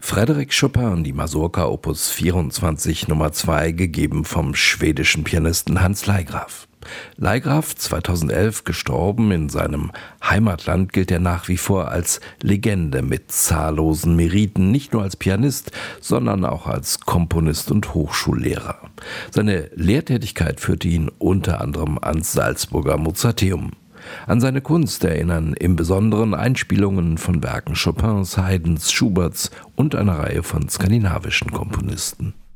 Frédéric Chopin, die Masurka Opus 24 Nummer 2, gegeben vom schwedischen Pianisten Hans Leigraf. Leigraf, 2011 gestorben in seinem Heimatland, gilt er nach wie vor als Legende mit zahllosen Meriten, nicht nur als Pianist, sondern auch als Komponist und Hochschullehrer. Seine Lehrtätigkeit führte ihn unter anderem ans Salzburger Mozarteum. An seine Kunst erinnern im Besonderen Einspielungen von Werken Chopins, Haydns, Schuberts und einer Reihe von skandinavischen Komponisten.